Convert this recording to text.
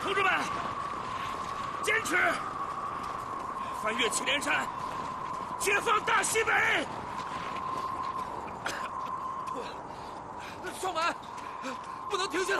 同志们，坚持！翻越祁连山，解放大西北！ 双满，不能停下来！